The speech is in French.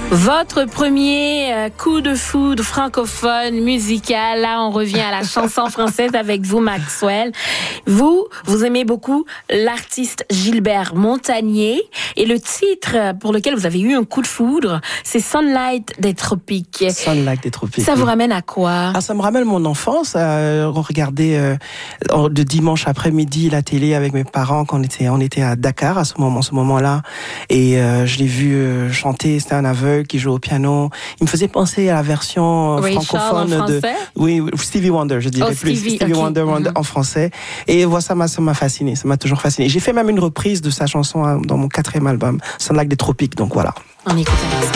Votre premier coup de foudre francophone, musical. Là, on revient à la chanson française avec vous, Maxwell. Vous aimez beaucoup l'artiste Gilbert Montagné. Et le titre pour lequel vous avez eu un coup de foudre, c'est Sunlight des Tropiques. Sunlight des Tropiques. Ça vous ramène à quoi? Ça me ramène mon enfance. On regardait de dimanche après-midi la télé avec mes parents quand on était à Dakar à ce moment-là. Et je l'ai vu chanter. C'était un aveugle qui joue au piano. Il me faisait penser à la version francophone de Stevie Wonder, je dirais plus. Stevie Wonder en français. Et voilà, ça m'a fasciné. Ça m'a toujours fasciné. J'ai fait même une reprise de sa chanson dans mon 4e album, Sunlight des Tropiques. Donc voilà. On écoute un